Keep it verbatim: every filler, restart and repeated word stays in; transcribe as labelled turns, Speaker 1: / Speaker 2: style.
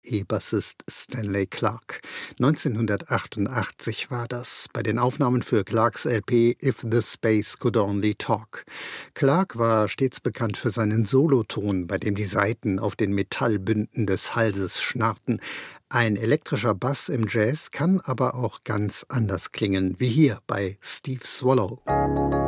Speaker 1: E-Bassist Stanley Clarke. neunzehnhundertachtundachtzig war das, bei den Aufnahmen für Clarkes L P If the Space Could Only Talk. Clarke war stets bekannt für seinen Soloton, bei dem die Saiten auf den Metallbünden des Halses schnarrten. Ein elektrischer Bass im Jazz kann aber auch ganz anders klingen, wie hier bei Steve Swallow.